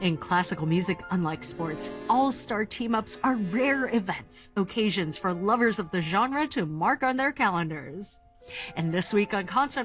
In classical music, unlike sports, all-star team-ups are rare events, occasions for lovers of the genre to mark on their calendars. And this week on Concert